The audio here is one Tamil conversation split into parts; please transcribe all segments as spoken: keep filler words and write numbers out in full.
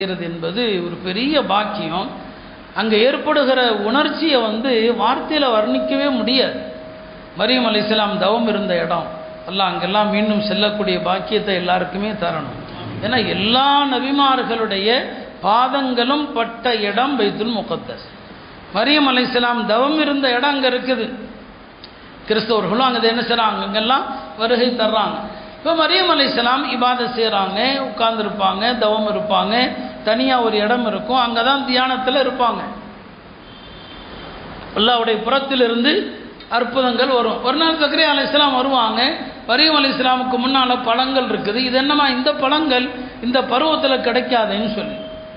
என்பது ஒரு பெரிய பாக்கியம். அங்கே ஏற்படுகிற உணர்ச்சியை வந்து வார்த்தையில் வர்ணிக்கவே முடியாது. மரியம் அலைஹிஸ்ஸலாம் தவம் இருந்த இடம், அல்லாஹ் அங்கெல்லாம் மீண்டும் செல்லக்கூடிய பாக்கியத்தை எல்லாருக்குமே தரணும். ஏன்னா எல்லா நபிமார்களுடைய பாதங்களும் பட்ட இடம் பைத்துல் முகத்தஸ். மரியம் அலைஹிஸ்ஸலாம் தவம் இருந்த இடம் அங்கே இருக்குது. கிறிஸ்தவர்களும் அங்கே என்ன செய்கிறாங்க, அங்கெல்லாம் வருகை தர்றாங்க. இப்போ மரியம் அலைஹிஸ்ஸலாம் இபாதத் செய்கிறாங்க, உட்கார்ந்துருப்பாங்க, தவம் இருப்பாங்க. தனியாக ஒரு இடம் இருக்கும், அங்கே தான் தியானத்தில் இருப்பாங்க. அல்லாஹ்வுடைய புறத்திலிருந்து அற்புதங்கள் வரும். ஒரு நாள் ஜக்கரியா அலைஹிஸ்ஸலாம் வருவாங்க. மரியம் அலைஹிஸ்ஸலாமுக்கு முன்னால் பழங்கள் இருக்குது. இது என்னமா இந்த பழங்கள் இந்த பருவத்தில் கிடைக்காதுன்னு சொல்லி,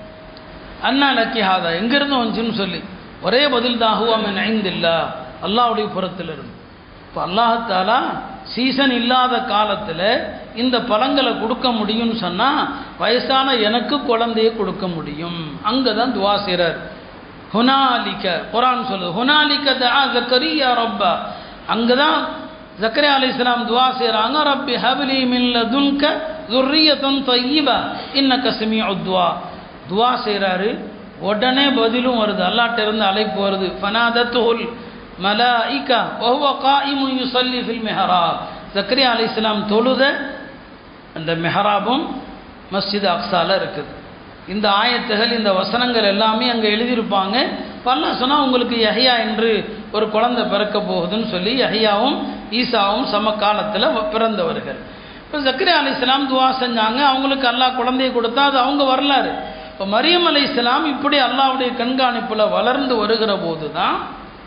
அண்ணா லக்கிஹாதா எங்கிருந்து வந்துச்சுன்னு சொல்லி ஒரே பதில் தான், ஹுவ மின் இந்தில்லாஹ், அல்லாஹ்வுடைய புறத்திலிருந்து. இப்போ அல்லாஹாலா சீசன் இல்லாத காலத்தில் இந்த பழங்களை கொடுக்க முடியும்னு சொன்னால் வயசான எனக்கு குழந்தைய கொடுக்க முடியும். அங்கே தான் துவா செய்கிறார். ஹுனாலிக்க குர்ஆன் சொல்லுது, ஹுனாலிக்க தஆ ஜக்கரியா ரப்பா. அங்கே தான் ஜக்கரியா அலைஹிஸ்ஸலாம் துவா செய்கிறாங்க, ரப்பி ஹப்லி மின் லதுன்க ذُرِّيَّةً طَيِّبَةً إِنَّكَ سَمِيعُ الدُّعَاء. துவா செய்கிறாரு, உடனே பதிலும் வருது, அல்லாஹ்ட்ட இருந்து அழைப்பு வருது. ஃபனாதத்துல் மலாயிகா வஹுவ காயிமுன் யுஸல்லி ஃபில் மிஹ்ராப். ஜக்கரியா அலைஹிஸ்ஸலாம் தொழுத அந்த மிஹ்ராபும் மஸ்ஜித் அக்ஸால இருக்குது. இந்த ஆயத்துகள் இந்த வசனங்கள் எல்லாமே அங்கே எழுதியிருப்பாங்க. அல்லாஹ் சொன்னால் உங்களுக்கு யஹ்யா என்று ஒரு குழந்தை பிறக்க போகுதுன்னு சொல்லி யஹ்யாவும் ஈசாவும் சம காலத்தில் பிறந்தவர்கள். இப்போ ஜக்கரியா அலைஹிஸ்ஸலாம் துவா செஞ்சாங்க, அவங்களுக்கு அல்லாஹ் குழந்தையை கொடுத்தா அது அவங்க வரலாறு. இப்போ மரியம் அலைஹிஸ்ஸலாம் இப்படி அல்லாஹ்வுடைய கண்காணிப்பில் வளர்ந்து வருகிற போது தான்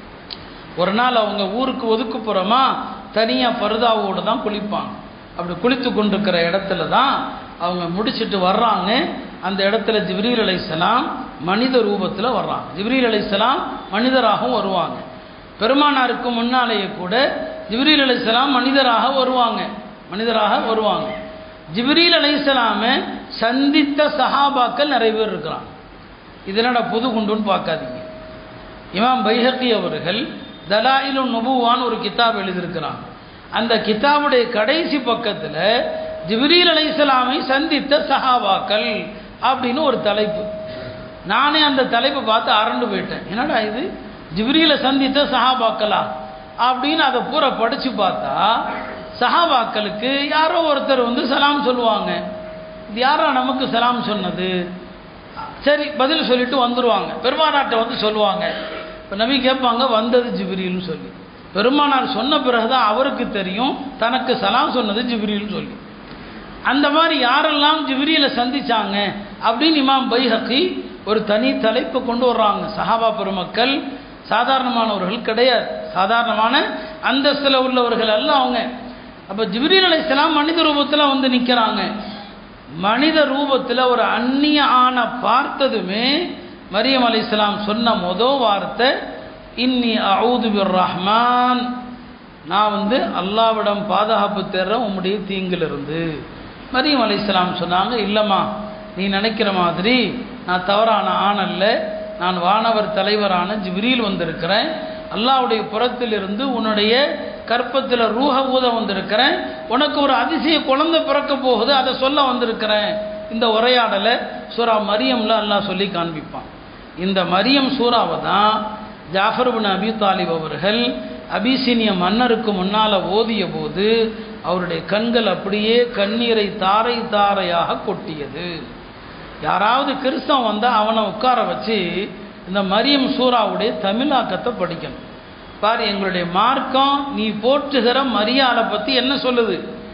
ஒரு நாள் அவங்க ஊருக்கு ஒதுக்குப்புறமா தனியாக பர்தாவோடு தான் குளிப்பாங்க. அப்படி குளித்து கொண்டிருக்கிற இடத்துல தான் அவங்க முடிச்சுட்டு வர்றாங்க. அந்த இடத்துல ஜிப்ரீல் அலைஹிஸ்ஸலாம் மனித ரூபத்தில் வர்றாங்க. ஜிப்ரீல் அலைஹிஸ்ஸலாம் மனிதராகவும் வருவாங்க. பெருமானாருக்கு முன்னாலேயே கூட ஜிப்ரீல் அலைஹிஸ்ஸலாம் மனிதராக வருவாங்க மனிதராக வருவாங்க ஜிப்ரீல் அலைஹிஸ்ஸலாமை சந்தித்த சஹாபாக்கள் நிறைய பேர் இருக்கிறாங்க. இதனோட புது குண்டுன்னு பார்க்காதீங்க. இமாம் பைஹக்கி அவர்கள் தலாயிலுன் நுபுவான்னு ஒரு கிதாப் எழுதியிருக்கிறாங்க. அந்த கிதாபுடைய கடைசி பக்கத்தில் ஜிப்ரீல் அலைஹிஸ்ஸலாமை சந்தித்த சஹாபாக்கள் அப்படின்னு ஒரு தலைப்பு. நானே அந்த தலைப்பை பார்த்து அரண்டு போயிட்டேன். என்னடா இது, ஜிப்ரீலை சந்தித்த சஹாபாக்களா அப்படின்னு அதை பூரா படித்து பார்த்தா சஹாபாக்களுக்கு யாரோ ஒருத்தர் வந்து சலாம் சொல்லுவாங்க. இது யாரோ நமக்கு சலாம் சொன்னது, சரி பதில் சொல்லிட்டு வந்துடுவாங்க. பெருமானார்ட்ட வந்து சொல்லுவாங்க. இப்போ நபி கேட்பாங்க, வந்தது ஜிப்ரீல்னு சொல்லி. பெருமானார் சொன்ன பிறகுதான் அவருக்கு தெரியும் தனக்கு சலாம் சொன்னது ஜிப்ரீல்னு சொல்லி. அந்த மாதிரி யாரெல்லாம் ஜிப்ரீலை சந்திச்சாங்க அப்படின்னு இமாம் பைஹக்கி ஒரு தனி தலைப்பு கொண்டு வர்றாங்க. சஹாபா பெருமக்கள் சாதாரணமானவர்கள் கிடையாது, சாதாரணமான அந்தஸ்தில் உள்ளவர்கள் அல்ல அவங்க. அப்போ ஜிப்ரீல் அலைஹிஸ்ஸலாம் மனித ரூபத்தில் வந்து நிற்கிறாங்க. மனித ரூபத்தில் ஒரு அந்நிய ஆணை பார்த்ததுமே மரியம் அலைஹிஸ்ஸலாம் சொன்ன மொதல் வார்த்தை, இன்னி அஊது பிர் ரஹ்மான், நான் வந்து அல்லாஹ்விடம் பாதுகாப்பு தேடுறேன் உம்முடைய தீங்கிலிருந்து. மரியம் அலைஹிஸ்ஸலாம் சொன்னாங்க, இல்லைம்மா நீ நினைக்கிற மாதிரி நான் தவறான ஆண் அல்ல, நான் வானவர் தலைவரான ஜிப்ரீல் வந்திருக்கிறேன். அல்லாஹ்வுடைய புறத்திலிருந்து உன்னுடைய கற்பத்தில் ரூஹ ஊத வந்திருக்கிறேன். உனக்கு ஒரு அதிசய குழந்தை பிறக்க போகுது, அதை சொல்ல வந்திருக்கிறேன். இந்த உரையாடலை சூரா மரியம்ல அல்லாஹ் சொல்லி காண்பிப்பான். இந்த மரியம் சூறாவை தான் ஜாஃபர் பின் அபி தாலிப் அவர்கள் அபிசீனிய மன்னருக்கு முன்னால் ஓதிய போது அவருடைய கண்கள் அப்படியே கண்ணீரை தாரை தாரையாக கொட்டியது. யாராவது கிறிஸ்தவன் வந்தால் அவனை உட்கார வச்சு இந்த மரியம் சூறாவுடைய தமிழாக்கத்தை படிக்கணும். பாரு, எங்களுடைய மார்க்கம் நீ போற்றுகிற மரியாதை பற்றி என்ன சொல்லுது,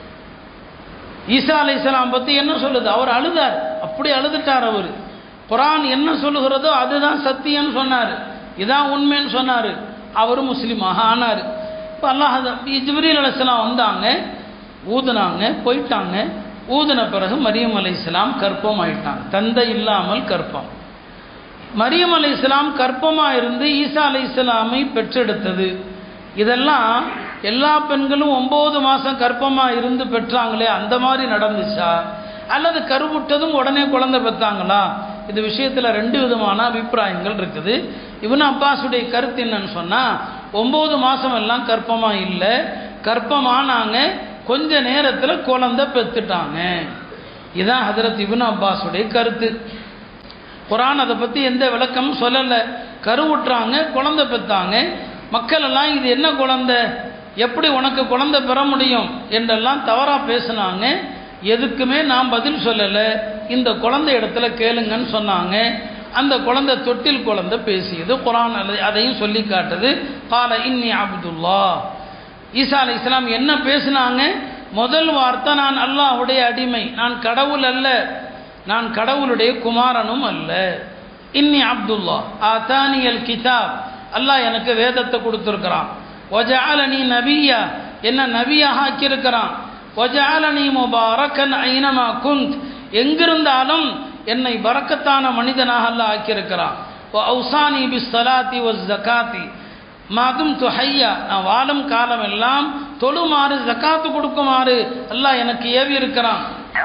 ஈசா அலைஹிஸ்ஸலாம் பற்றி என்ன சொல்லுது. அவர் அழுதார், அப்படி அழுதுட்டார் அவர். குர்ஆன் என்ன சொல்லுகிறதோ அதுதான் சத்தியம்னு சொன்னார், இதான் உண்மைன்னு சொன்னார். அவர் முஸ்லீமாக ஆனார். இப்போ அல்லாஹ் ஜிப்ரீல் அலைஹிஸ்ஸலாம் வந்தாங்க, ஊதுனாங்க, போயிட்டாங்க. ஊதின பிறகு மரியம் அலைஹிஸ்ஸலாம் கர்ப்பம் ஆயிட்டாங்க. தந்தை இல்லாமல் கர்ப்பம். மரியம் அலைஹிஸ்ஸலாம் கர்ப்பமாக இருந்து ஈசா அலைஹிஸ்ஸலாமை பெற்றெடுத்தது. இதெல்லாம் எல்லா பெண்களும் ஒம்பது மாதம் கர்ப்பமாக இருந்து பெற்றாங்களே அந்த மாதிரி நடந்துச்சா, அல்லது கருவுட்டதும் உடனே குழந்தை பெற்றாங்களா? இந்த விஷயத்தில் ரெண்டு விதமான அபிப்பிராயங்கள் இருக்குது. இப்னு அப்பாஸுடைய கருத்து என்னன்னு சொன்னால், ஒம்பது மாதம் எல்லாம் கர்ப்பமாக இல்லை, கர்ப்பமானாங்க, கொஞ்ச நேரத்தில் குழந்தை பெற்றுட்டாங்க. இதுதான் ஹஜ்ரத் இப்னு அப்பாஸுடைய கருத்து. குர்ஆன் அதை பற்றி எந்த விளக்கமும் சொல்லலை. கருவுற்றாங்க, குழந்தை பெற்றாங்க. மக்கள் எல்லாம் இது என்ன குழந்தை, எப்படி உனக்கு குழந்தை பெற முடியும் என்றெல்லாம் தவறாக பேசினாங்க. எதுக்குமே நான் பதில் சொல்லலை. இந்த குழந்தை இடத்துல கேளுங்கன்னு சொன்னாங்க. அந்த குழந்தை தொட்டில் குழந்தை பேசியது. குர்ஆன் அதையும் சொல்லி காட்டுது. கால இன்னி அப்துல்லா. ஈசா அலைஹிஸ்ஸலாம் என்ன பேசினாங்க? முதல் வார்த்தை, நான் அல்லாஹ்வுடைய அடிமை, நான் கடவுள் அல்ல, நான் கடவுளுடைய குமாரனும் அல்ல. இன்னி அப்துல்லா ஆதானியல் கிதாப், அல்லாஹ் எனக்கு வேதத்தை கொடுத்துருக்கிறான். வஜஅலனி நபியா, என்ன நபியாக ஆக்கியிருக்கிறான். வஜஅலனி முபாரக்கன் ஐனமா குந்த், எங்கிருந்தாலும் என்னை பரக்கத்தான மனிதனாக அல்லாஹ் ஆக்கியிருக்கிறான். வ அவுசானி பிஸ்ஸலாத்தி வஸ்ஸகாத்தி மாதும் துஹையா, நான் வாழும் காலம் எல்லாம் தொழுமாறு ஜகாத்து கொடுக்குமாறு அல்லாஹ் எனக்கு ஏவி இருக்கிறான்.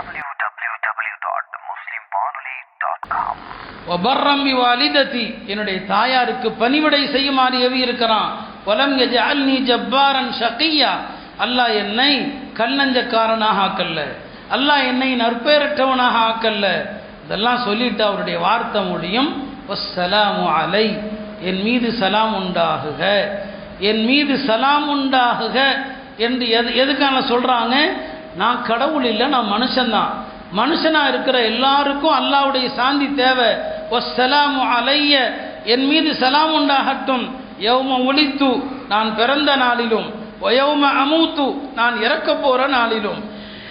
வபர்ரம் பிவாலிததி, என்னுடைய தாயாருக்கு பணிவிடை செய்யுமாறு ஏவி இருக்கிறான். வலம் யஜஅல்னி ஜப்பாரன் ஷகியா, அல்லாஹ் என்னை கல்லஞ்சக்காரனாக ஆக்கல்ல, அல்லாஹ் என்னை நற்பேரற்றவனாக ஆக்கல்ல. இதெல்லாம் சொல்லிட்டு அவருடைய வார்த்தை முடியும். வஸ்ஸலாமு அலை, என் மீது சலாம் உண்டாகுக, என் மீது சலாம் உண்டாகுக என்று எது எதுக்கான சொல்கிறாங்க? நான் கடவுள் இல்லை, நான் மனுஷன்தான். மனுஷனாக இருக்கிற எல்லாருக்கும் அல்லாஹ்வுடைய சாந்தி தேவை. வஸ்ஸலாமு அலைய, என் மீது சலாம் உண்டாகட்டும். யௌம உலித்து, நான் பிறந்த நாளிலும். வயௌம அமூத்து, நான் இறக்க போகிற நாளிலும்.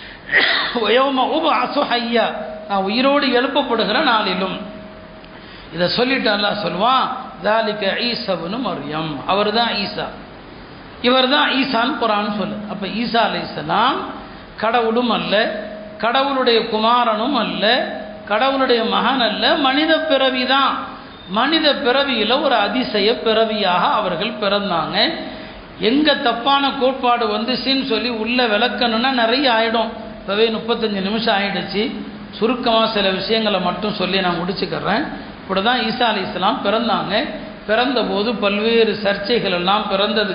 வயௌம உபஅஸு ஹய்யா, நான் உயிரோடு எழுப்பப்படுகிற நாளிலும். இதை சொல்லிட்டு அல்லாஹ் சொல்வான், ذَلِكَ ஈஸா இப்னு மர்யம், அவர் தான் ஈசா, இவர் தான் ஈசான்னு குர்ஆன் சொல்லு. அப்போ ஈசா அலைஹிஸ்ஸலாம் கடவுளும் அல்ல, கடவுளுடைய குமாரனும் அல்ல, கடவுளுடைய மகன் அல்ல, மனித பிறவி தான். மனித பிறவியில் ஒரு அதிசய பிறவியாக அவர்கள் பிறந்தாங்க. எங்கே தப்பான கோட்பாடு வந்துச்சுன்னு சொல்லி உள்ளே விளக்கணுன்னா நிறைய ஆகிடும். இப்போவே முப்பத்தஞ்சு நிமிஷம் ஆகிடுச்சு. சுருக்கமாக சில விஷயங்களை மட்டும் சொல்லி நான் முடிச்சுக்கிறேன். இப்படி தான் ஈசா அலைஹிஸ்ஸலாம் பிறந்தாங்க. பிறந்தபோது பல்வேறு சர்ச்சைகள் எல்லாம் பிறந்தது.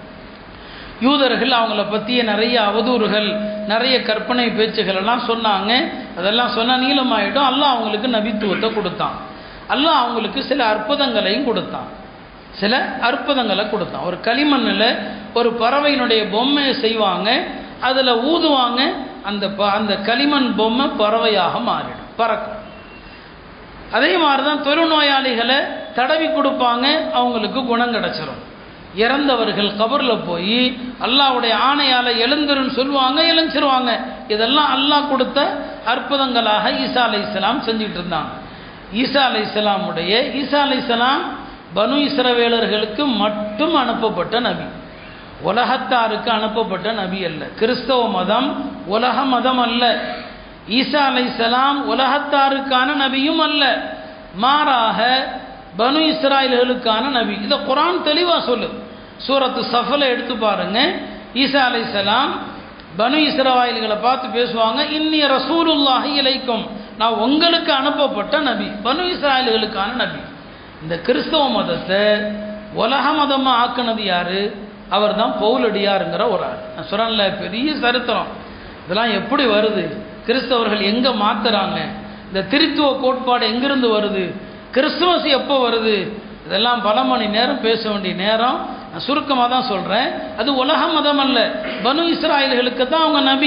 யூதர்கள் அவங்கள பற்றிய நிறைய அவதூறுகள், நிறைய கற்பனை பேச்சுகள் எல்லாம் சொன்னாங்க. அதெல்லாம் சொன்னால் நீளமாயிடும். அல்லாஹ் அவங்களுக்கு நபித்துவத்தை கொடுத்தான். அல்லாஹ் அவங்களுக்கு சில அற்புதங்களையும் கொடுத்தான். சில அற்புதங்களை கொடுத்தான். ஒரு களிமண்ணில் ஒரு பறவையினுடைய பொம்மையை செய்வாங்க, அதில் ஊதுவாங்க, அந்த ப அந்த களிமண் பொம்மை பறவையாக மாறிடும், பறக்கும். அதே மாதிரி தான் தொழுநோயாளிகளை தடவி கொடுப்பாங்க, அவங்களுக்கு குணம் கிடச்சிரும். இறந்தவர்கள் கபரில் போய் அல்லாஹ்வுடைய ஆணையால் எழுந்துருன்னு சொல்லுவாங்க, எழுஞ்சிருவாங்க. இதெல்லாம் அல்லாஹ் கொடுத்த அற்புதங்களாக ஈசா அலைஹிஸ்ஸலாம் செஞ்சுட்டு இருந்தாங்க. ஈசா அலைஹிஸ்ஸலாமுடைய ஈசா அலைஹிஸ்ஸலாம் பனு இஸ்ரவேலர்களுக்கு மட்டும் அனுப்பப்பட்ட நபி, உலகத்தாருக்கு அனுப்பப்பட்ட நபி அல்ல. கிறிஸ்தவ மதம் உலக மதம் அல்ல. ஈசா அலைஹிஸ்ஸலாம் உலகத்தாருக்கான நபியும் அல்ல, மாறாக பனு இஸ்ராயல்களுக்கான நபி. இதை குர்ஆன் தெளிவாக சொல்லுது. சூரத்து சஃப்ல எடுத்து பாருங்க. ஈசா அலைஹிஸ்ஸலாம் பனு இஸ்ராயல்களை பார்த்து பேசுவாங்க, இன்னி ரசூலுல்லாஹி இலைக்கும், நான் உங்களுக்கு அனுப்பப்பட்ட நபி, பனு இஸ்ராயல்களுக்கான நபி. இந்த கிறிஸ்தவ மதத்தை உலக மதமாக ஆக்கினது யாரு? அவர் தான் பவுலடியாருங்கிற ஒரு ஆள். நான் சொல்கிறேன்ல, பெரிய சரித்திரம். இதெல்லாம் எப்படி வருது? கிறிஸ்தவர்கள் எங்கே மாத்துறாங்க? இந்த திருத்துவ கோட்பாடு எங்கிருந்து வருது? கிறிஸ்துமஸ் எப்போ வருது? இதெல்லாம் பல மணி நேரம் பேச வேண்டிய நேரம். நான் சுருக்கமாக தான் சொல்கிறேன். அது உலக மதம் அல்ல, பனு இஸ்ராயல்களுக்கு தான் அவங்க நபி.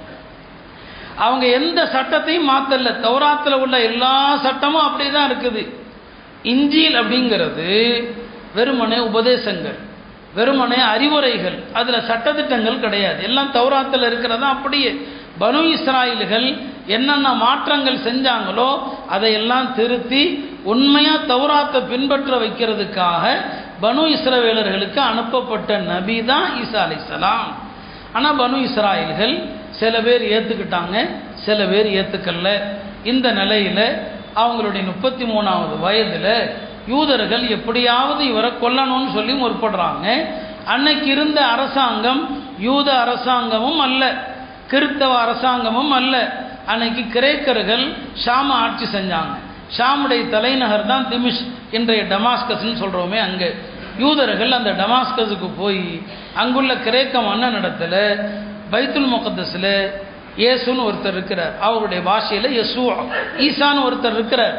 அவங்க எந்த சட்டத்தையும் மாற்றல. தௌராத்தில் உள்ள எல்லா சட்டமும் அப்படி தான் இருக்குது. இஞ்சில் அப்படிங்கிறது வெறுமனே உபதேசங்கள், வெறுமனே அறிவுரைகள், அதில் சட்டத்திட்டங்கள் கிடையாது. எல்லாம் தௌராத்தில் இருக்கிறதா அப்படியே. பனு இஸ்ராயல்கள் என்னென்ன மாற்றங்கள் செஞ்சாங்களோ அதையெல்லாம் திருத்தி உண்மையாக தௌராத்தை பின்பற்ற வைக்கிறதுக்காக பனு இஸ்ரவேலர்களுக்கு அனுப்பப்பட்ட நபி தான் ஈசா அலைஹிஸ்ஸலாம். ஆனால் பனு இஸ்ராயல்கள் சில பேர் ஏற்றுக்கிட்டாங்க, சில பேர் ஏற்றுக்கல. இந்த நிலையில் அவங்களுடைய முப்பத்தி மூணாவது வயதில் யூதர்கள் எப்படியாவது இவரை கொல்லணும்னு சொல்லி முற்படுறாங்க. அன்னைக்கு இருந்த அரசாங்கம் யூத அரசாங்கமும் அல்ல, கிறிஸ்தவ அரசாங்கமும் அல்ல. அன்னைக்கு கிரேக்கர்கள் ஷாம ஆட்சி செஞ்சாங்க. ஷாமுடைய தலைநகர் தான் திமிஷ், இன்றைய டமாஸ்கஸ்ன்னு சொல்கிறோமே. அங்கே யூதர்கள் அந்த டமாஸ்கஸுக்கு போய் அங்குள்ள கிரேக்க மன்னனிடத்தில் பைத்துல் முகத்தஸில் இயேசுன்னு ஒருத்தர் இருக்கிறார், அவருடைய பாஷையில் யெசூ ஈசான்னு ஒருத்தர் இருக்கிறார்.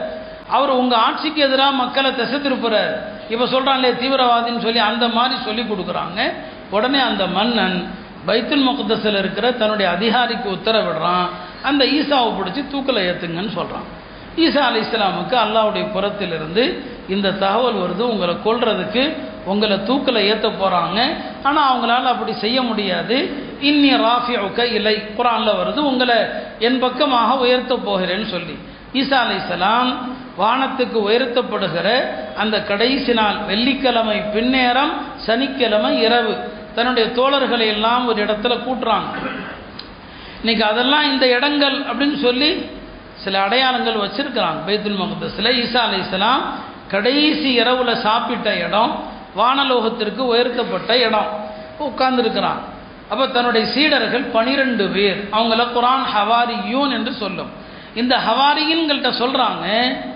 அவர் உங்கள் ஆட்சிக்கு எதிராக மக்களை திசை திருப்புறார், இப்போ சொல்கிறாங்களே தீவிரவாதின்னு சொல்லி அந்த மாதிரி சொல்லி கொடுக்குறாங்க. உடனே அந்த மன்னன் பைத்துல் முக்தஸில் இருக்கிற தன்னுடைய அதிகாரிக்கு உத்தரவிடுறான், அந்த ஈசாவை பிடிச்சி தூக்கில் ஏற்றுங்கன்னு சொல்கிறான். ஈசா அலை இஸ்லாமுக்கு அல்லாஹ்வுடைய புறத்திலிருந்து இந்த தகவல் வருது, உங்களை கொல்றதுக்கு உங்களை தூக்கில் ஏற்ற போகிறாங்க, ஆனால் அவங்களால அப்படி செய்ய முடியாது. இன்னி ராஃபிஉக இலை குர்ஆனில் வருது, உங்களை என் பக்கமாக உயர்த்த போகிறேன்னு சொல்லி. ஈசா அலைஹிஸ்ஸலாம் வானத்துக்கு உயர்த்தப்படுகிற அந்த கடைசி நாள் வெள்ளிக்கிழமை பின்னேரம் சனிக்கிழமை இரவு தன்னுடைய தோழர்களை எல்லாம் ஒரு இடத்துல கூட்டுறாங்க. இன்னைக்கு அதெல்லாம் இந்த இடங்கள் அப்படின்னு சொல்லி சில அடையாளங்கள் வச்சிருக்கிறாங்க. பைத்துல் முக்தஸில் ஈசா அலைஹிஸ்ஸலாம் கடைசி இரவுல சாப்பிட்ட இடம், வானலோகத்திற்கு உயர்த்தப்பட்ட இடம் உட்கார்ந்துருக்கிறான். அப்போ தன்னுடைய சீடர்கள் பனிரெண்டு பேர், அவங்கள குர்ஆன் ஹவாரியூன் என்று சொல்லும். இந்த ஹவாரியின்கள்கிட்ட சொல்கிறாங்க,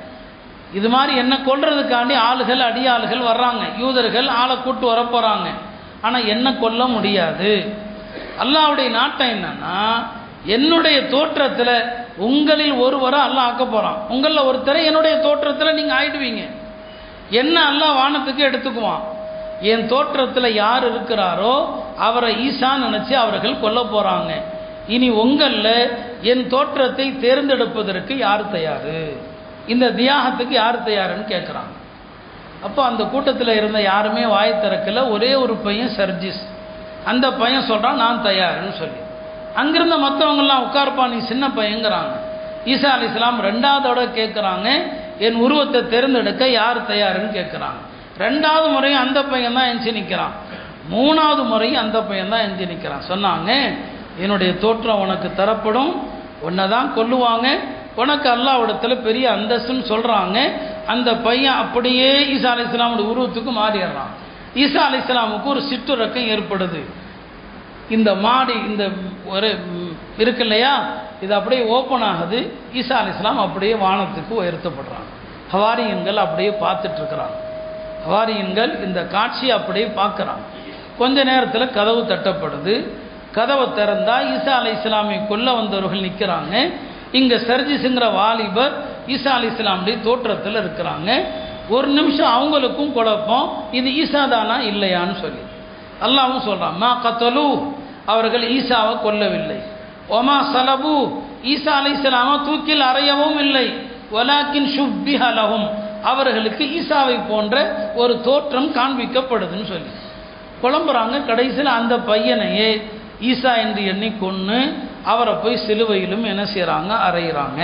இது மாதிரி என்ன கொல்றதுக்காண்டி ஆளுகள் அடியாளுகள் வர்றாங்க, யூதர்கள் ஆளை கூட்டு வர போகிறாங்க, ஆனால் என்ன கொல்ல முடியாது. அல்லாஹ்வுடைய நாட்டம் என்னன்னா, என்னுடைய தோற்றத்தில் உங்களில் ஒருவரை அல்லாஹ் ஆக்க போகிறான், உங்களில் ஒருத்தரை என்னுடைய தோற்றத்தில் நீங்கள் ஆயிடுவீங்க. என்ன அல்லாஹ் வானத்துக்கு எடுத்துக்குவான், என் தோற்றத்தில் யார் இருக்கிறாரோ அவரை ஈசா நினச்சி அவர்கள் கொல்ல போகிறாங்க. இனி உங்களில் என் தோற்றத்தை தேர்ந்தெடுப்பதற்கு யார் தயார், இந்த தியாகத்துக்கு யார் தயாருன்னு கேட்குறாங்க. அப்போ அந்த கூட்டத்தில் இருந்த யாருமே வாய் திறக்கல. ஒரே ஒரு பையன் சர்ஜிஸ், அந்த பையன் சொல்கிறான் நான் தயாருன்னு சொல்லி. அங்கிருந்த மற்றவங்கெல்லாம் உட்கார்ப்பா நீ சின்ன பையங்கிறாங்க. ஈசா அலைஹிஸ்ஸலாம் ரெண்டாவதோட கேட்குறாங்க, என் உருவத்தை தேர்ந்தெடுக்க யார் தயாருன்னு கேட்குறாங்க. ரெண்டாவது முறையும் அந்த பையன் தான் எஞ்சி நிற்கிறான், மூணாவது முறையும் அந்த பையன் தான் எஞ்சி நிற்கிறான். சொன்னாங்க, என்னுடைய தோற்றம் உனக்கு தரப்படும், உன்னை தான் கொல்லுவாங்க, உனக்கு அல்லாஹ்விடத்தில் பெரிய அந்தஸ்துன்னு சொல்கிறாங்க. அந்த பையன் அப்படியே ஈசா அலைஹிஸ்ஸலாமுடைய உருவத்துக்கு மாறிடுறான். ஈசா அலைஹிஸ்ஸலாமுக்கு ஒரு சிற்றுறக்கம் ஏற்படுது. இந்த மாடி இந்த ஒரு இருக்கு இல்லையா, இது அப்படியே ஓப்பன் ஆகுது. ஈசா அலைஹிஸ்ஸலாம் அப்படியே வானத்துக்கு உயர்த்தப்படுறாங்க. ஹவாரியன்கள் அப்படியே பார்த்துட்டு இருக்கிறாங்க. ஹவாரியன்கள் இந்த காட்சியை அப்படியே பார்க்குறாங்க. கொஞ்ச நேரத்தில் கதவு தட்டப்படுது. கதவை திறந்தா ஈசா அலைஹிஸ்ஸலாமை கொல்ல வந்தவர்கள் நிற்கிறாங்க. இங்கே சர்ஜிஸுங்கிற வாலிபர் ஈசா அலைஹிஸ்ஸலாமுடைய தோற்றத்தில் இருக்கிறாங்க. ஒரு நிமிஷம் அவங்களுக்கும் குழப்பம், இது ஈசா தானா இல்லையான்னு சொல்லி. அல்லாஹ்வும் சொல்கிறான், மா கத்தலு, அவர்கள் ஈசாவை கொல்லவில்லை. ஒமா சலபு, ஈசா அலைஹிஸ்ஸலாமை தூக்கில் அறையவும் இல்லை. வலாக்கின் ஷுப்பிஹ லஹும், அவர்களுக்கு ஈசாவை போன்ற ஒரு தோற்றம் காண்பிக்கப்படுதுன்னு சொல்லி குழம்புறாங்க. கடைசியில் அந்த பையனையே ஈசா என்று எண்ணி கொன்று அவரை போய் சிலுவையிலும் என்ன செய்கிறாங்க, அறையிறாங்க.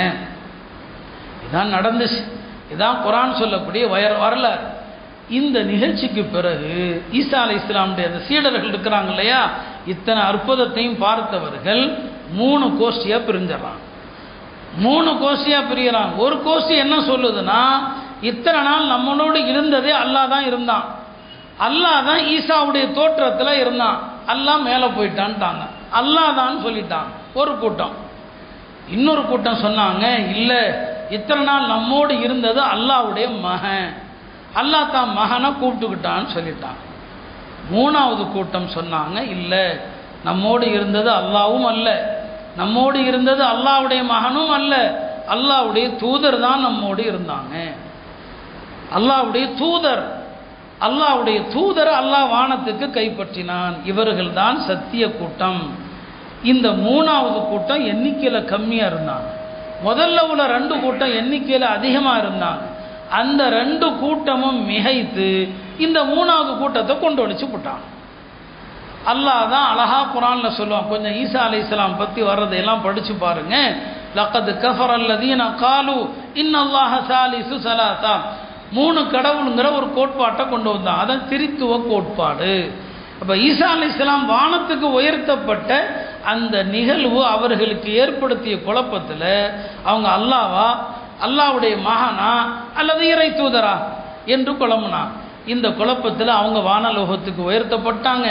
இதான் நடந்துச்சு. இதான் குர்ஆன் சொல்லக்கூடிய வயர் வரலாறு. இந்த நிகழ்ச்சிக்கு பிறகு ஈசா அலைஹிஸ்ஸலாமுடைய அந்த சீடர்கள் இருக்கிறாங்க இல்லையா, இத்தனை அற்புதத்தையும் பார்த்தவர்கள் மூணு கோஷ்டியாக பிரிஞ்சிடறாங்க. மூணு கோஷ்டியாக பிரிகிறாங்க. ஒரு கோஷ்டி என்ன சொல்லுதுன்னா, இத்தனை நாள் நம்மளோடு இருந்ததே அல்லாஹ் தான் இருந்தான், அல்லாஹ் தான் ஈசாவுடைய தோற்றத்தில் இருந்தான், அல்லாஹ் மேலே போயிட்டான்ட்டாங்க, அல்லாஹ் தான் சொல்லிட்டாங்க ஒரு கூட்டம். இன்னொரு கூட்டம் சொன்னாங்க, இல்லை இத்தனை நாள் நம்மோடு இருந்தது அல்லாஹ்வுடைய மகன், அல்லாஹ் தான் மகனை கூப்பிட்டுக்கிட்டான்னு சொல்லிட்டாங்க. மூணாவது கூட்டம் சொன்னாங்க, இல்லை நம்மோடு இருந்தது அல்லாஹ்வும் அல்ல, நம்மோடு இருந்தது அல்லாஹ்வுடைய மகனும் அல்ல, அல்லாஹ்வுடைய தூதர் தான் நம்மோடு இருந்தாங்க. அல்லாஹ்வுடைய தூதர், அல்லாஹ்வுடைய தூதர் அல்லாஹ் வானத்துக்கு கைப்பற்றினான். இவர்கள் தான் சத்திய கூட்டம். இந்த மூணாவது கூட்டம் எண்ணிக்கையில் கம்மியாக இருந்தாங்க. முதல்ல உள்ள ரெண்டு கூட்டம் எண்ணிக்கையில் அதிகமாக இருந்தாங்க. அந்த ரெண்டு கூட்டமும் மிகைத்து இந்த மூணாவது கூட்டத்தை கொண்டு வலிச்சு போட்டாங்க. அல்லாஹ் தான் அழகா குர்ஆன்ல சொல்லுவான். கொஞ்சம் ஈசா அலைஹிஸ்ஸலாம் பற்றி வர்றதையெல்லாம் படித்து பாருங்க. லக்கது கஃபர் அல்லதீன காலு இன்னல்லாஹ சாலிசு சலாசா, மூணு கடவுளுங்கிற ஒரு கோட்பாட்டை கொண்டு வந்தான். அதான் திரித்துவ கோட்பாடு. அப்போ ஈசா அலைஹிஸ்ஸலாம் வானத்துக்கு உயர்த்தப்பட்ட அந்த நிகழ்வு அவர்களுக்கு ஏற்படுத்திய குழப்பத்தில் அவங்க அல்லாவா, அல்லாஹ்வுடைய மகனா அல்லது இறை தூதரா என்று குழம்புனா. இந்த குழப்பத்தில் அவங்க வானலோகத்துக்கு உயர்த்தப்பட்டாங்க.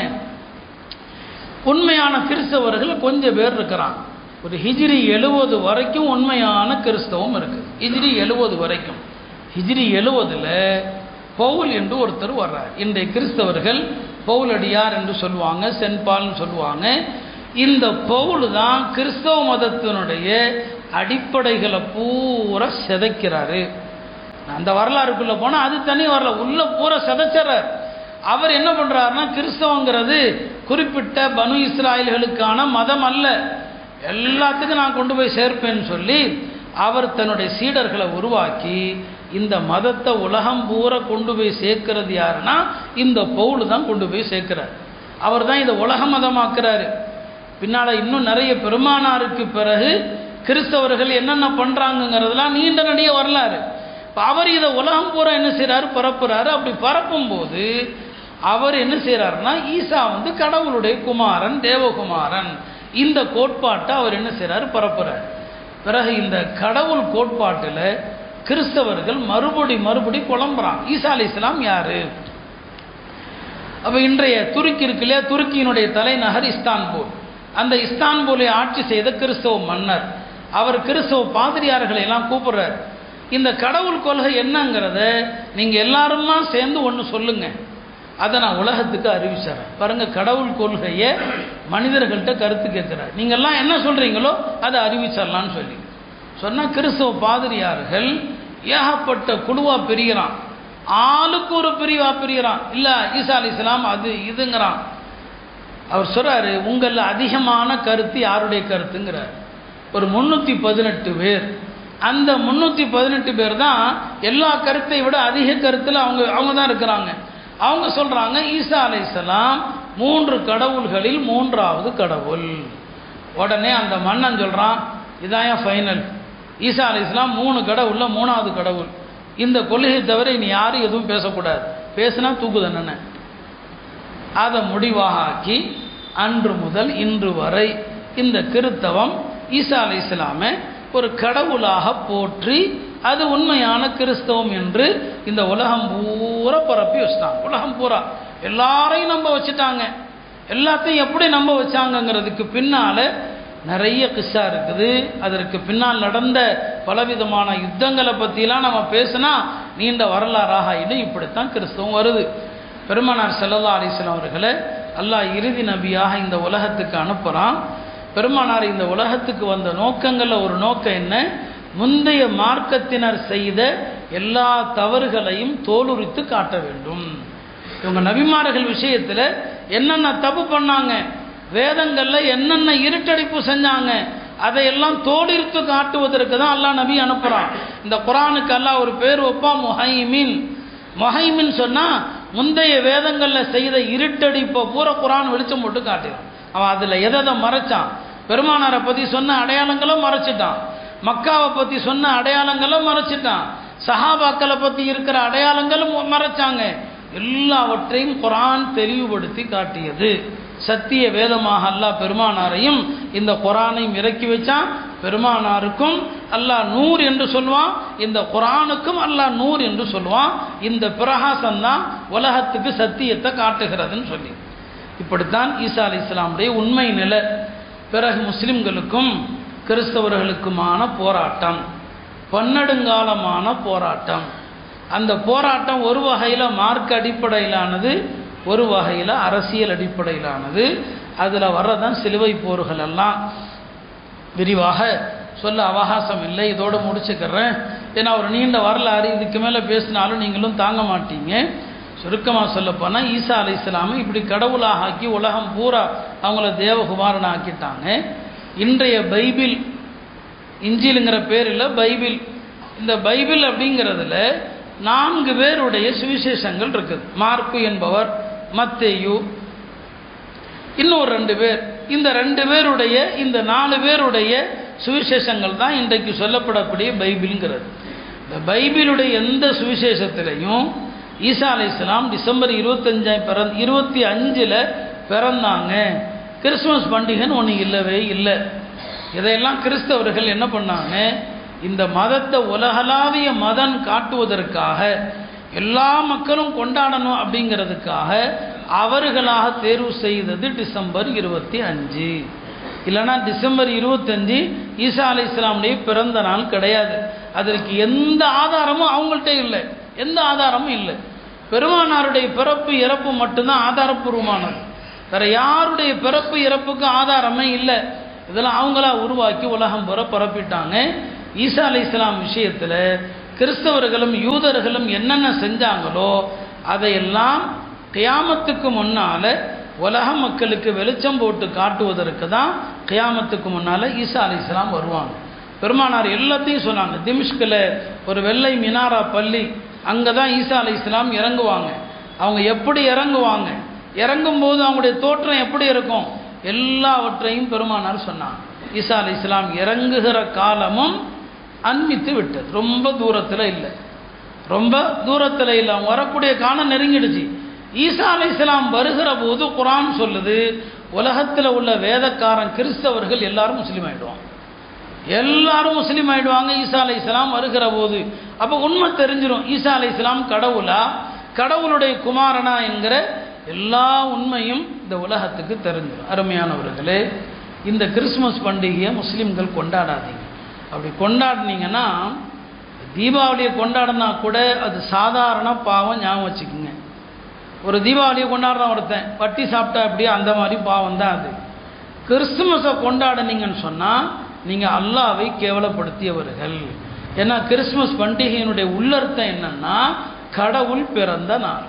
உண்மையான கிறிஸ்தவர்கள் கொஞ்சம் பேர் இருக்கிறாங்க. ஒரு ஹிஜ்ரி எழுபது வரைக்கும் உண்மையான கிறிஸ்தவம் இருக்குது. ஹிஜ்ரி எழுபது வரைக்கும். ஹிஜ்ரி எழுபதில் பவுல் என்று ஒருத்தர் வர்றார். இன்றைய கிறிஸ்தவர்கள் பவுலடியார் என்று சொல்லுவாங்க, சென்ட் பால்னு சொல்லுவாங்க. இந்த பவுல் தான் கிறிஸ்தவ மதத்தினுடைய அடிப்படைகளை பூரா சிதைக்கிறாரு. அந்த வரலாறுக்குள்ளே போனால் அது தனி வரலாறு, உள்ள பூரா சதச்சரர். அவர் என்ன பண்ணுறாருன்னா, கிறிஸ்தவங்கிறது குறிப்பிட்ட பனு இஸ்ராயல்களுக்கான மதம் அல்ல, எல்லாத்துக்கும் நான் கொண்டு போய் சேர்ப்பேன்னு சொல்லி அவர் தன்னுடைய சீடர்களை உருவாக்கி இந்த மதத்தை உலகம் பூரா கொண்டு போய் சேர்க்கிறது யாருன்னா இந்த பவுல் தான் கொண்டு போய் சேர்க்கிறார். அவர் தான் இதை உலக மதமாக்குறாரு. பின்னால் இன்னும் நிறைய பெருமானாருக்கு பிறகு கிறிஸ்தவர்கள் என்னென்ன பண்ணுறாங்கங்கிறதுலாம் நீண்ட நடிக வரலாறு. அவர் இதை உலகம் பூரா என்ன செய்கிறாரு, பரப்புறாரு. அப்படி பரப்பும்போது அவர் என்ன செய்கிறாருன்னா, ஈசா வந்து கடவுளுடைய குமாரன், தேவகுமாரன், இந்த கோட்பாட்டை அவர் என்ன செய்கிறாரு, பரப்புறார். பிறகு இந்த கடவுள் கோட்பாட்டில் கிறிஸ்தவர்கள் மறுபடி மறுபடி குழம்புறான். ஈசா அலைஹிஸ்ஸலாம் யாரு? அப்போ இன்றைய துருக்கி இருக்கு இல்லையா, துருக்கியினுடைய தலைநகர் இஸ்தான்புல். அந்த இஸ்தான்புலை ஆட்சி செய்த கிறிஸ்தவ மன்னர் அவர் கிறிஸ்தவ பாதிரியார்களை எல்லாம் கூப்பிடுறார். இந்த கடவுள் கொள்கை என்னங்கிறத நீங்கள் எல்லாருமா சேர்ந்து ஒன்று சொல்லுங்க, அதை நான் உலகத்துக்கு அறிவிச்சிடறேன். பாருங்க, கடவுள் கொள்கையை மனிதர்கள்ட்ட கருத்து கேட்குறார். நீங்கள்லாம் என்ன சொல்கிறீங்களோ அதை அறிவிச்சிடலான்னு சொல்லி சொன்னால் கிறிஸ்தவ பாதிரியார்கள் ஏகப்பட்ட குழுவாக பிரிகிறான், ஆளுக்கு ஒரு பிரிவாக பிரிகிறான். இல்லை ஈசா அலைஹிஸ்ஸலாம் அது இதுங்கிறான். அவர் சொல்கிறாரு, உங்களில் அதிகமான கருத்து யாருடைய கருத்துங்கிறார். ஒரு முந்நூற்றி பதினெட்டு பேர், அந்த முந்நூற்றி பதினெட்டு பேர் தான் எல்லா கருத்தை விட அதிக கருத்தில் அவங்க அவங்க தான் இருக்கிறாங்க. அவங்க சொல்கிறாங்க ஈசா அலைஹிஸ்ஸலாம் மூன்று கடவுள்களில் மூன்றாவது கடவுள். உடனே அந்த மன்னன் சொல்கிறான், இதான் ஃபைனல், ஈசா அலைஹிஸ்ஸலாம் மூணு கடவுளில் மூணாவது கடவுள். இந்த கொள்கையை தவிர இனி யாரும் எதுவும் பேசக்கூடாது, பேசினா தூக்கு தண்டனை. அதை முடிவாக ஆக்கி அன்று முதல் இன்று வரை இந்த கிறித்தவம் ஈசா அலைஹிஸ்ஸலாமை ஒரு கடவுளாக போற்றி அது உண்மையான கிறிஸ்தவம் என்று இந்த உலகம் பூரா பரப்பி வச்சுட்டாங்க. உலகம் பூரா எல்லாரையும் நம்ப வச்சுட்டாங்க. எல்லாத்தையும் எப்படி நம்ப வச்சாங்கங்கிறதுக்கு பின்னால் நிறைய கிஸ்ஸா இருக்குது. அதற்கு பின்னால் நடந்த பலவிதமான யுத்தங்களை பற்றிலாம் நம்ம பேசினா நீண்ட வரலாறாக ஆகிடும். இப்படித்தான் கிறிஸ்தவம் வருது. பெருமானார் ஸல்லல்லாஹு அலைஹி வஸல்லம் அவர்களை அல்லாஹ் இறுதி நபியாக இந்த உலகத்துக்கு அனுப்புகிறான். பெருமானார் இந்த உலகத்துக்கு வந்த நோக்கங்களில் ஒரு நோக்கம் என்ன, முந்தைய மார்க்கத்தினர் செய்த எல்லா தவறுகளையும் தோலுரித்து காட்ட வேண்டும். இவங்க நபிமார்கள் விஷயத்தில் என்னென்ன தப்பு பண்ணாங்க, வேதங்களில் என்னென்ன இருட்டடிப்பு செஞ்சாங்க, அதையெல்லாம் தோலுரித்து காட்டுவதற்கு தான் அல்லாஹ் நபி அனுப்புகிறான். இந்த குர்ஆனுக்கு அல்லாஹ் ஒரு பேர் வைப்பான், முஹைமின். முஹைமின் சொன்னால் முந்தைய வேதங்களில் செய்த இருட்டடிப்பை பூரா குர்ஆன் வெளிச்சம் போட்டு காட்டினான். அவன் அதில் எதை எதை மறைச்சான், பெருமானாரை பற்றி சொன்ன அடையாளங்களும் மறைச்சிட்டான், மக்காவை பற்றி சொன்ன அடையாளங்களும் மறைச்சிட்டான், சஹாபாக்களை பற்றி இருக்கிற அடையாளங்களும் மறைச்சாங்க. எல்லாவற்றையும் குர்ஆன் தெளிவுபடுத்தி காட்டியது. சத்திய வேதமாக அல்லாஹ் பெருமானாரையும் இந்த குர்ஆனையும் இறக்கி வச்சான். பெருமானாருக்கும் அல்லாஹ் நூர் என்று சொல்லுவான், இந்த குர்ஆனுக்கும் அல்லாஹ் நூர் என்று சொல்லுவான். இந்த பிரகாசம்தான் உலகத்துக்கு சத்தியத்தை காட்டுகிறதுன்னு சொல்லி இப்படித்தான் ஈசா அலைஹிஸ்ஸலாமுடைய உண்மை நிலை. பிறகு முஸ்லிம்களுக்கும் கிறிஸ்தவர்களுக்குமான போராட்டம், பன்னெடுங்காலமான போராட்டம். அந்த போராட்டம் ஒரு வகையில் மார்க்க அடிப்படையிலானது, ஒரு வகையில் அரசியல் அடிப்படையிலானது. அதில் வர்றதான் சிலுவை போர்கள் எல்லாம். விரிவாக சொல்ல அவகாசம் இல்லை, இதோடு முடிச்சுக்கிறேன். ஏன்னா ஒரு நீண்ட வரலாறு, இதுக்கு மேலே பேசினாலும் நீங்களும் தாங்க மாட்டீங்க. சுருக்கமாக சொல்லப்போனால் ஈசா அலைஹிஸ்ஸலாமை இப்படி கடவுளாக ஆக்கி உலகம் பூரா அவங்கள தேவகுமாரன் ஆக்கிட்டாங்க. இன்றைய பைபிள், இஞ்சிலுங்கிற பேரில் பைபிள், இந்த பைபிள் அப்படிங்கிறதுல நான்கு பேருடைய சுவிசேஷங்கள் இருக்குது. மார்க்கு என்பவர், மத்தேயு, இன்னொரு ரெண்டு பேர். இந்த ரெண்டு பேருடைய இந்த நாலு பேருடைய சுவிசேஷங்கள் தான் இன்றைக்கு சொல்லப்படக்கூடிய பைபிள்ங்கிறது. இந்த பைபிளுடைய எந்த சுவிசேஷத்திலையும் ஈசா அலைஹிஸ்ஸலாம் டிசம்பர் இருபத்தஞ்சா பிறந் இருபத்தி அஞ்சில் பிறந்தாங்க, கிறிஸ்துமஸ் பண்டிகைன்னு ஒன்று இல்லவே இல்லை. இதையெல்லாம் கிறிஸ்தவர்கள் என்ன பண்ணாங்க, இந்த மதத்தை உலகளாவிய மதம் காட்டுவதற்காக, எல்லா மக்களும் கொண்டாடணும் அப்படிங்கிறதுக்காக அவர்களாக தேர்வு செய்தது டிசம்பர் இருபத்தி அஞ்சு. இல்லைனா டிசம்பர் இருபத்தஞ்சு ஈசா அலைஹிஸ்ஸலாமுடைய பிறந்த நாள் கிடையாது. அதற்கு எந்த ஆதாரமும் அவங்கள்ட்ட இல்லை, எந்த ஆதாரமும் இல்லை. பெருமானாருடைய பிறப்பு இறப்பு மட்டும்தான் ஆதாரப்பூர்வமானது. வேற யாருடைய பிறப்பு இறப்புக்கு ஆதாரமே இல்லை. இதெல்லாம் அவங்களா உருவாக்கி உலகம் புற பரப்பிட்டாங்க. ஈசா அலைஹிஸ்ஸலாம் விஷயத்தில் கிறிஸ்தவர்களும் யூதர்களும் என்னென்ன செஞ்சாங்களோ அதையெல்லாம் கியாமத்துக்கு முன்னால் உலக மக்களுக்கு வெளிச்சம் போட்டு காட்டுவதற்கு தான் கியாமத்துக்கு முன்னால் ஈசா அலைஹிஸ்ஸலாம் வருவாங்க. பெருமானார் எல்லாத்தையும் சொன்னாங்க. திமிஷ்கில் ஒரு வெள்ளை மினாரா பள்ளி, அங்கே தான் ஈசா அலைஹிஸ்ஸலாம் இறங்குவாங்க. அவங்க எப்படி இறங்குவாங்க, இறங்கும்போது அவங்களுடைய தோற்றம் எப்படி இருக்கும், எல்லாவற்றையும் பெருமானார் சொன்னாங்க. ஈசா அலைஹிஸ்ஸலாம் இறங்குகிற காலமும் அன்மித்து விட்டது, ரொம்ப தூரத்தில் இல்லை, ரொம்ப தூரத்தில் இல்லை, அவங்க வரக்கூடிய காலம் நெருங்கிடுச்சு. ஈசா அலைஹிஸ்ஸலாம் வருகிற போது குர்ஆன் சொல்லுது, உலகத்தில் உள்ள வேதக்காரன் கிறிஸ்தவர்கள் எல்லாரும் முஸ்லீம் ஆகிடுவாங்க, எல்லாரும் முஸ்லீம் ஆகிடுவாங்க ஈசா அலைஹிஸ்ஸலாம் வருகிற போது. அப்போ உண்மை தெரிஞ்சிடும், ஈசா அலைஹிஸ்ஸலாம் கடவுளா, கடவுளுடைய குமாரனா என்கிற எல்லா உண்மையும் இந்த உலகத்துக்கு தெரிஞ்சிடும். அருமையானவர்களே, இந்த கிறிஸ்மஸ் பண்டிகையை முஸ்லீம்கள் கொண்டாடாதீங்க. அப்படி கொண்டாடினீங்கன்னா, தீபாவளியை கொண்டாடினா கூட அது சாதாரண பாவம், ஞாபகம் வச்சுக்கோங்க. ஒரு தீபாவளியை கொண்டாடுறான் ஒருத்தன், வட்டி சாப்பிட்டா அப்படியே அந்த மாதிரி பாவம் தான் அது. கிறிஸ்துமஸை கொண்டாடினீங்கன்னு சொன்னால் நீங்கள் அல்லாஹ்வை கேவலப்படுத்தியவர்கள். ஏன்னா கிறிஸ்துமஸ் பண்டிகையினுடைய உள்ளர்த்தம் என்னன்னா, கடவுள் பிறந்த நாள்.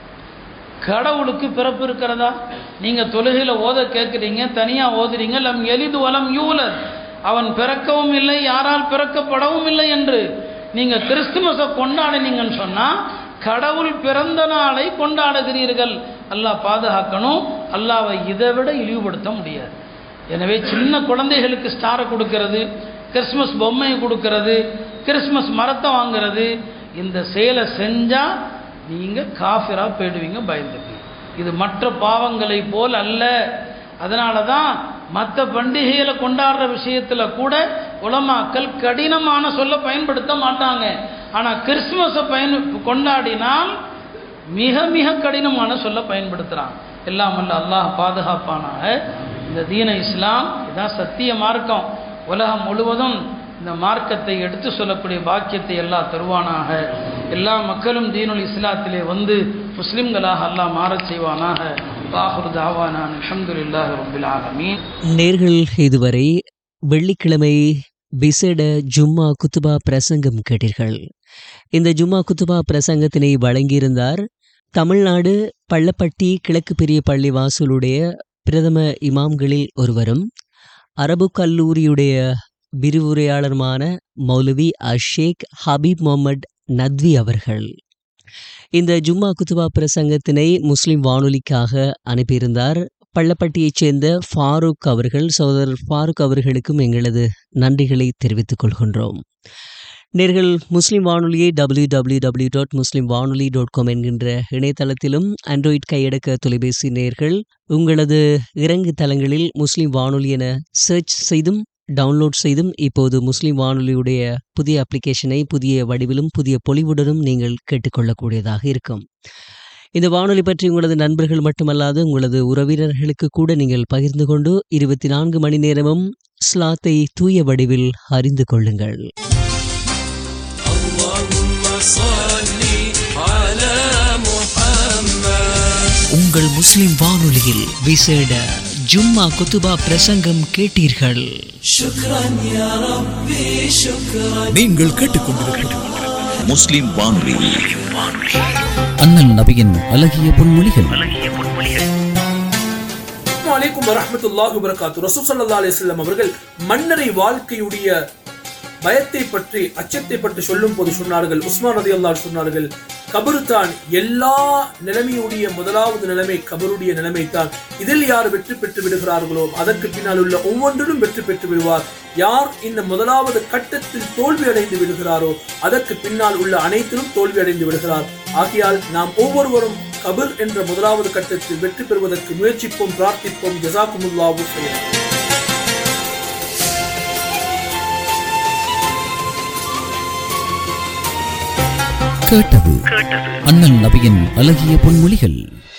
கடவுளுக்கு பிறப்பு இருக்கிறதா? நீங்கள் தொழுகையில் ஓத கேட்குறீங்க, தனியாக ஓதுறீங்க, லம் எலிது வலம் யூலத், அவன் பிறக்கவும் இல்லை, யாரால் பிறக்கப்படவும் இல்லை என்று. நீங்கள் கிறிஸ்துமஸை கொண்டாடினீங்கன்னு சொன்னால் கடவுள் பிறந்த நாளை கொண்டாடுகிறீர்கள். அல்லாஹ் பாதுகாக்கணும். அல்லாஹ்வை இதை விட இழிவுபடுத்த முடியாது. எனவே சின்ன குழந்தைகளுக்கு ஸ்டாரை கொடுக்கறது, கிறிஸ்மஸ் பொம்மையை கொடுக்கறது, கிறிஸ்மஸ் மரத்தை வாங்கிறது, இந்த செயலை செஞ்சால் நீங்கள் காஃபிரா போயிடுவீங்க, பயந்துக்கு. இது மற்ற பாவங்களை போல் அல்ல. அதனால தான் மற்ற பண்டிகைகளை கொண்டாடுற விஷயத்தில் கூட உலமாக்கள் கடினமான சொல்ல பயன்படுத்த மாட்டாங்க. ஆனால் கிறிஸ்துமஸை பயன் கொண்டாடினால் மிக மிக கடினமான சொல்ல பயன்படுத்துகிறாங்க. எல்லாம் அல்ல அல்லாஹ் பாதுகாப்பானாக. இந்த தீன இஸ்லாம் இதான் சத்திய மார்க்கம். உலகம் முழுவதும் இந்த மார்க்கத்தை எடுத்து சொல்லக்கூடிய பாக்கியத்தை எல்லாம் தருவானாக. எல்லா மக்களும் தீனுல் இஸ்லாத்திலே வந்து முஸ்லிம்களாக அல்லாஹ் மாறச் செய்வானாக. ஆஹிரு தஅவானா அல்ஹம்துலில்லாஹி ரப்பில் ஆலமீன். நேர்கள் இதுவரை வெள்ளிக்கிழமை விசேட ஜும்மா குத்துபா பிரசங்கம் கேட்டீர்கள். இந்த ஜும்மா குத்துபா பிரசங்கத்தினை வழங்கியிருந்தார் தமிழ்நாடு பள்ளப்பட்டி கிழக்கு பெரிய பள்ளி வாசலுடைய பிரதம இமாம்களில் ஒருவரும் அரபு கல்லூரியுடைய விரிவுரையாளருமான மௌலவி அஷேக் ஹபீப் முகமது நத்வி அவர்கள். இந்த ஜும்மா குத்துபா பிரசங்கத்தினை முஸ்லிம் வானொலிக்காக அனுப்பியிருந்தார் பள்ளப்பட்டியைச் சேர்ந்த ஃபாரூக் அவர்கள். சகோதரர் ஃபாரூக் அவர்களுக்கும் எங்களது நன்றிகளை தெரிவித்துக் கொள்கின்றோம். நேர்கள் முஸ்லிம் வானொலியை டபிள்யூ டபிள்யூ டபிள்யூ டாட் முஸ்லிம் வானொலி டாட் காம் என்கின்ற இணையதளத்திலும் ஆண்ட்ராய்ட் கையடக்க தொலைபேசி நேர்கள் உங்களது இறங்கு தளங்களில் முஸ்லிம் வானொலி என சர்ச் செய்தும் டவுன்லோட் செய்தும் இப்போது முஸ்லிம் வானொலியுடைய புதிய அப்ளிகேஷனை புதிய வடிவிலும் புதிய பொலிவுடனும் நீங்கள் கேட்டுக்கொள்ளக்கூடியதாக இருக்கும். இந்த வானொலி பற்றி உங்களது நண்பர்கள் மட்டுமல்லாது உங்களது உறவினர்களுக்கு கூட நீங்கள் பகிர்ந்து கொண்டு இருபத்தி நான்கு மணி நேரமும் இஸ்லாத்தை தூய வடிவில் அறிந்து கொள்ளுங்கள். உங்கள் முஸ்லிம் வானொலியில் விசேட ஜும்மா குத்துபா பிரசங்கம் கேட்டீர்கள். நீங்கள் கேட்டுக்கொண்டிருக்கிறது முஸ்லிம் வானொலி. அண்ணல் நபியின் அழகிய பொன்மொழிகள். அலைக்கும் வரஹ்மத்துல்லாஹி வபரகாத்துஹு. ரசூல் ஸல்லல்லாஹு அலைஹி வஸல்லம் அவர்கள் மன்னரை வாழ்க்கையுடைய பயத்தை பற்றி அச்சத்தை பற்றி சொல்லும் போது சொன்னார்கள், உஸ்மான் ரலியல்லாஹு அன்ஹு சொன்னார்கள், கபரு தான் எல்லா நிலைமையுடைய முதலாவது நிலைமை கபருடைய நிலைமை தான். இதில் யார் வெற்றி பெற்று விடுகிறார்களோ அதற்கு பின்னால் உள்ள ஒவ்வொன்றிலும் வெற்றி பெற்று விடுவார். யார் இந்த முதலாவது கட்டத்தில் தோல்வி அடைந்து விடுகிறாரோ அதற்கு பின்னால் உள்ள அனைத்திலும் தோல்வி அடைந்து விடுகிறார். ஆகையால் நாம் ஒவ்வொருவரும் கபர் என்ற முதலாவது கட்டத்தில் வெற்றி பெறுவதற்கு முயற்சிப்போம், பிரார்த்திப்போம். ஜஸாக்குமுல்லாஹு கைரன். கேட்டது அண்ணல் நபியின் அழகிய பொன்மொழிகள்.